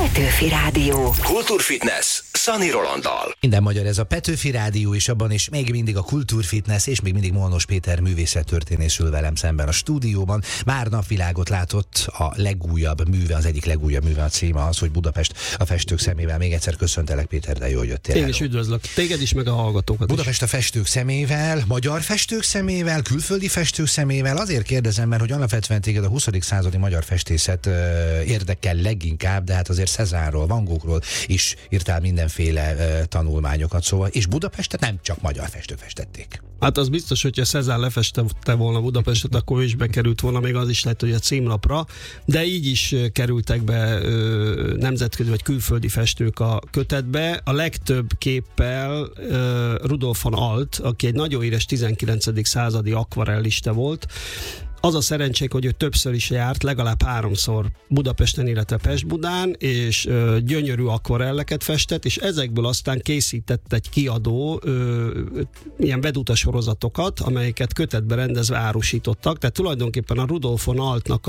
Petőfi Rádió. Kultúrfitness Szani Rolanddal. Minden magyar, ez a Petőfi Rádió, és abban is még mindig a Kultúrfitness, és még mindig Molnos Péter művészettörténész ül velem szemben a stúdióban. Már napvilágot látott a legújabb műve, az egyik legújabb műve, a címe az, hogy Budapest a festők szemével. Még egyszer köszöntelek, Péter, de jól jöttél. Én is üdvözlök téged is, meg a hallgatókat Budapest a festők szemével, magyar festők szemével, külföldi festők szemével. Azért kérdezem, mert hogy alapvetően téged a 20. századi magyar festészet érdekel leginkább, de hát azért Cézanne-ról, Van Goghról is írtál mindenféle tanulmányokat, szóval, és Budapestet nem csak magyar festők festették. Hát az biztos, hogyha Cézanne lefestette volna Budapestet, akkor ő is bekerült volna, még az is lehet, hogy a címlapra, de így is kerültek be nemzetközi vagy külföldi festők a kötetbe. A legtöbb képpel Rudolf von Alt, aki egy nagyon híres 19. századi akvarellista volt. Az a szerencsék, hogy ő többször is járt, legalább 3-szor Budapesten, illetve Pest-Budán, és gyönyörű akvarelleket festett, és ezekből aztán készített egy kiadó ilyen veduta sorozatokat, amelyeket kötetbe rendezve árusítottak. Tehát tulajdonképpen a Rudolf von Altnak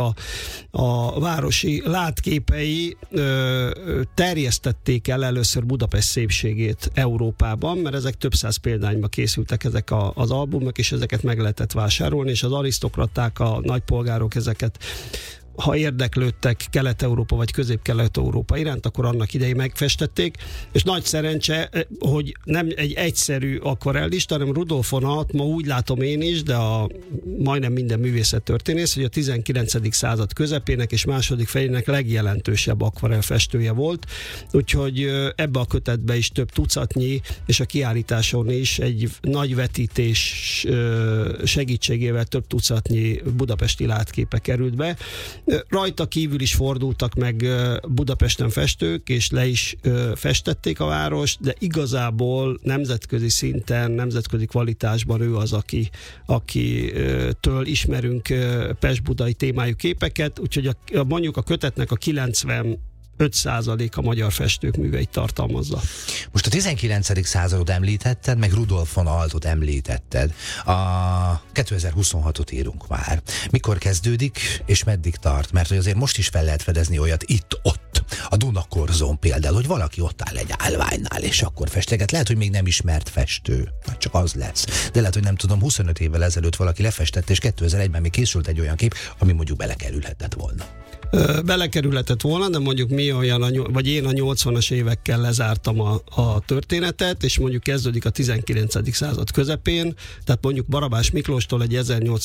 a városi látképei terjesztették el először Budapest szépségét Európában, mert ezek több száz példányba készültek ezek az albumok, és ezeket meg lehetett vásárolni, és az arisztokraták, a nagypolgárok ezeket, ha érdeklődtek Kelet-Európa vagy Közép-Kelet-Európa iránt, akkor annak idején megfestették, és nagy szerencse, hogy nem egy egyszerű akvarellista, hanem Rudolf von Alt, ma úgy látom én is, de majdnem minden művészettörténész, hogy a 19. század közepének és második felének legjelentősebb akvarellfestője volt, úgyhogy ebbe a kötetbe is több tucatnyi, és a kiállításon is egy nagy vetítés segítségével több tucatnyi budapesti látképe került be. Rajta kívül is fordultak meg Budapesten festők, és le is festették a várost, de igazából nemzetközi szinten, nemzetközi kvalitásban ő az, akitől ismerünk pest-budai témájú képeket, úgyhogy mondjuk a kötetnek a 95% magyar festők műveit tartalmazza. Most a 19. századot említetted, meg Rudolf von Altot említetted. A 2026-ot írunk már. Mikor kezdődik, és meddig tart? Mert hogy azért most is fel lehet fedezni olyat itt-ott, a Dunakorzón például, hogy valaki ott áll egy állványnál, és akkor festeget. Lehet, hogy még nem ismert festő, csak az lesz. De lehet, hogy nem tudom, 25 évvel ezelőtt valaki lefestett, és 2001-ben még készült egy olyan kép, ami mondjuk belekerülhetett volna. Belekerülhetett volna, de mondjuk mi vagy én a 80-as évekkel lezártam a történetet, és mondjuk kezdődik a 19. század közepén, tehát mondjuk Barabás Miklóstól egy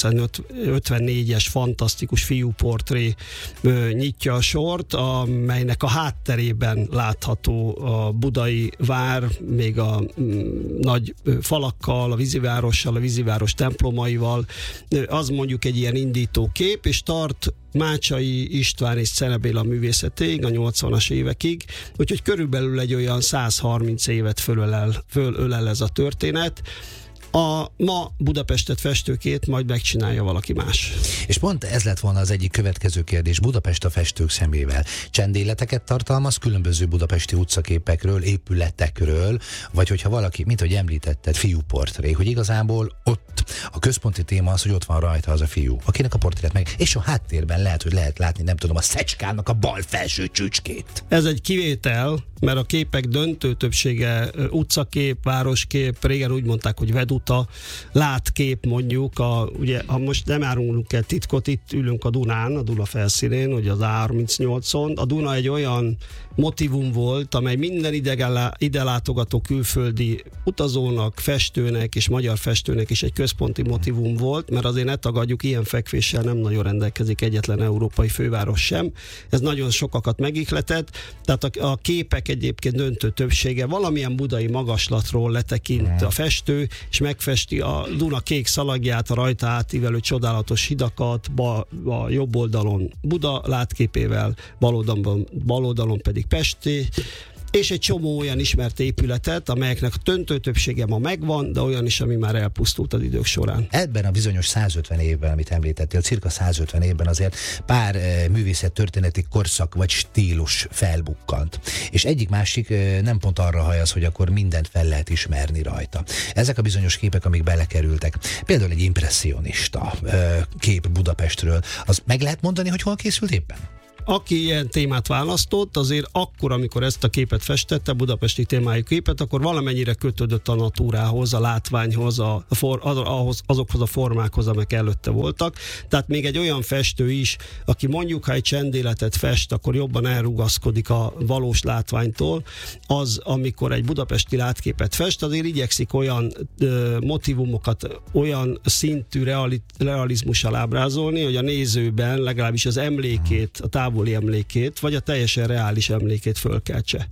1854-es fantasztikus fiúportré nyitja a sort, amelynek a hátterében látható a budai vár, még a nagy falakkal, a vízivárossal, a víziváros templomaival, az mondjuk egy ilyen indító kép, és tart Mácsai István és Czene Béla művészetéig, a 80-as évekig, úgyhogy körülbelül egy olyan 130 évet fölölel ez a történet. A ma Budapestet festőkét majd megcsinálja valaki más. És pont ez lett volna az egyik következő kérdés, Budapest a festők szemével. Csendéleteket tartalmaz különböző budapesti utcaképekről, épületekről, vagy hogyha valaki, mint ahogy említetted, fiúportré, hogy igazából ott a központi téma az, hogy ott van rajta az a fiú, akinek a portrét meg, és a háttérben lehet látni, nem tudom, a Szecskának a bal felső csücskét. Ez egy kivétel, mert a képek döntő többsége utcakép, városkép, régen úgy mondták, hogy veduta, látkép mondjuk, ugye, ha most nem árulunk el titkot, itt ülünk a Dunán, a Duna felszínén, ugye az A38-on. A Duna egy olyan motivum volt, amely minden ide látogató külföldi utazónak, festőnek és magyar festőnek is egy központi motivum volt, mert azért ne tagadjuk, ilyen fekvéssel nem nagyon rendelkezik egyetlen európai főváros sem. Ez nagyon sokakat megihletett, tehát a képek egyébként döntő többsége valamilyen budai magaslatról letekint a festő, és megfesti a Duna kék szalagját, a rajta átívelő csodálatos hidakat, a jobb oldalon Buda látképével, bal oldalon pedig Pesti, és egy csomó olyan ismert épületet, amelyeknek a döntő többsége ma megvan, de olyan is, ami már elpusztult az idők során. Ebben a bizonyos 150 évben, amit említettél, cirka 150 évben azért pár művészettörténeti korszak vagy stílus felbukkant. És egyik-másik nem pont arra hajaz, hogy akkor mindent fel lehet ismerni rajta. Ezek a bizonyos képek, amik belekerültek, például egy impresszionista kép Budapestről, az meg lehet mondani, hogy hol készült éppen? aki ilyen témát választott, azért akkor, amikor ezt a képet festette, budapesti témájú képet, akkor valamennyire kötődött a natúrához, a látványhoz, azokhoz a formákhoz, amelyek előtte voltak. Tehát még egy olyan festő is, aki mondjuk, ha egy csendéletet fest, akkor jobban elrugaszkodik a valós látványtól, az, amikor egy budapesti látképet fest, azért igyekszik olyan motivumokat, olyan szintű realizmussal ábrázolni, hogy a nézőben legalábbis az emlékét, a távoli emlékét, vagy a teljesen reális emlékét fölkeltse.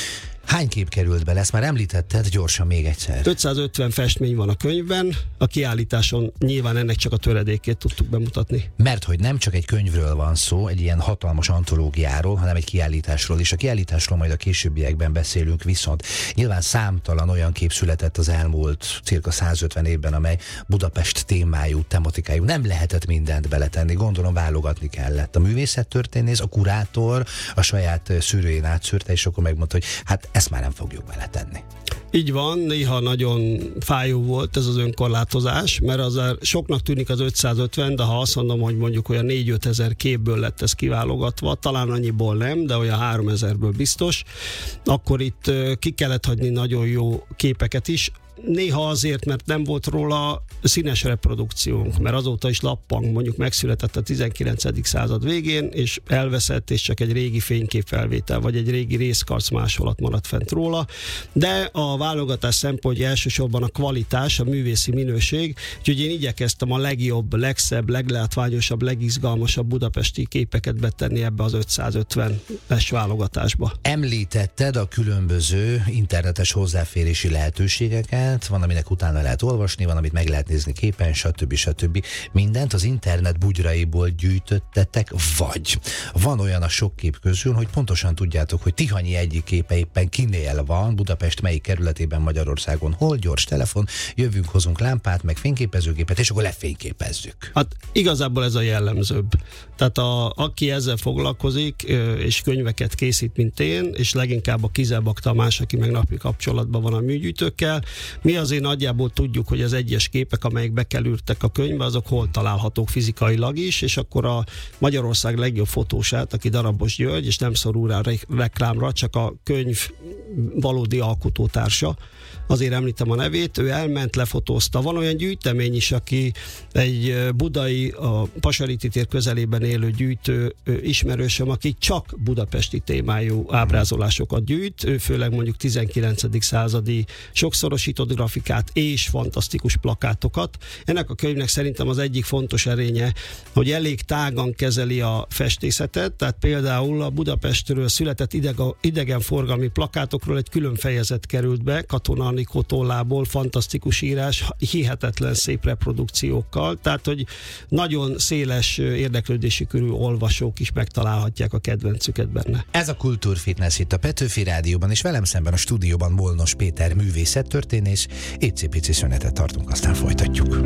Hány kép került bele? Ezt már említetted, gyorsan még egyszer. 550 festmény van a könyvben, a kiállításon nyilván ennek csak a töredékét tudtuk bemutatni. Mert hogy nem csak egy könyvről van szó, egy ilyen hatalmas antológiáról, hanem egy kiállításról is. A kiállításról majd a későbbiekben beszélünk, viszont nyilván számtalan olyan kép született az elmúlt cirka 150 évben, amely Budapest témájú, tematikájú. Nem lehetett mindent beletenni, gondolom válogatni kellett. A művészettörténész, a kurátor a saját szűrőjén átszűrte, és akkor megmondta, hogy hát ezt már nem fogjuk beletenni. Így van, néha nagyon fájó volt ez az önkorlátozás, mert az soknak tűnik az 550, de ha azt mondom, hogy mondjuk olyan 4-5 ezer képből lett ez kiválogatva, talán annyiból nem, de olyan 3000-ből biztos, akkor itt ki kellett hagyni nagyon jó képeket is. Néha azért, mert nem volt róla színes reprodukciónk, mert azóta is lappang, mondjuk megszületett a 19. század végén, és elveszett, és csak egy régi fényképfelvétel, vagy egy régi részkarc másolat maradt fent róla. De a válogatás szempontja elsősorban a kvalitás, a művészi minőség, úgyhogy én igyekeztem a legjobb, legszebb, leglátványosabb, legizgalmasabb budapesti képeket betenni ebbe az 550-es válogatásba. Említetted a különböző internetes hozzáférési lehetőségeket, van, aminek utána lehet olvasni, van, amit meg lehet nézni képen, stb. Mindent az internet bugyraiból gyűjtöttetek, vagy van olyan a sok kép közül, hogy pontosan tudjátok, hogy Tihanyi egyik képe éppen kinél van, Budapest melyik kerületében Magyarországon, hol, gyors telefon, jövünk, hozunk lámpát, meg fényképezőgépet, és akkor lefényképezzük. Hát igazából ez a jellemzőbb. Tehát aki ezzel foglalkozik, és könyveket készít, mint én, és leginkább a Kizelbak Tamás, aki meg napi kapcsolatban van a műgyűjtőkkel, mi azért nagyjából tudjuk, hogy az egyes képek, amelyek bekerültek a könyvbe, azok hol találhatók fizikailag is, és akkor a Magyarország legjobb fotósát, aki Darabos György, és nem szorul rá reklámra, csak a könyv valódi alkotótársa, azért említem a nevét, ő elment, lefotózta. Van olyan gyűjtemény is, aki egy budai, a Pasariti tér közelében élő gyűjtő ismerősöm, aki csak budapesti témájú ábrázolásokat gyűjt, ő főleg mondjuk 19. századi sokszorosított grafikát és fantasztikus plakátokat. Ennek a könyvnek szerintem az egyik fontos erénye, hogy elég tágan kezeli a festészetet, tehát például a Budapestről született idegenforgalmi plakátokról egy külön fejezet került be, Katona Anikó tollából, fantasztikus írás, hihetetlen szép reprodukciókkal, tehát hogy nagyon széles érdeklődési körű olvasók is megtalálhatják a kedvencüket benne. Ez a Kultúrfitness itt a Petőfi Rádióban, és velem szemben a stúdióban Molnos Péter művészettörténész. Icipici szünetet tartunk, aztán folytatjuk.